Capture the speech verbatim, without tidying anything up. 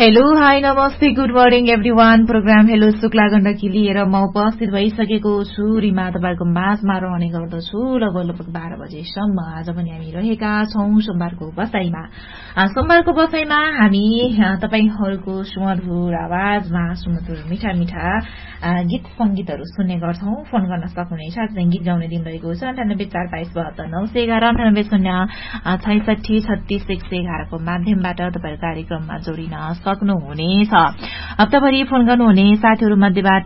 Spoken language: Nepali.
हेलो हाई नमस्ते good morning everyone. Programme hello Shukla Gandaki लिएर म उपस्थित भइसकेको छु। रिमा तपाईको माझमा रहने गर्दछु लगभग लगभग बाह्र बजेसम्म। आज पनि हामी रहेका छौं सोमबारको बसाईमा। सोमबारको बसाईमा हामी तपाईहरूको सुमधुर आवाजमा सुमधुर मिठा मिठा गीत संगीतहरू सुन्ने गर्छौं। फोन गर्न सक्नुहुनेछ। आज गीत गाउने दिन रहेको छ अन्ठानब्बे चार बाइस बहत्तर नौ सय एघार अन्ठानब्बे शून्य छैसठी छत्तीस एक सय एघारको माध्यमबाट तपाईँ कार्यक्रममा जोडिन सक्नुहुनेछ। हप्ताभरि फोन गर्नुहुने साथीहरू मध्येबाट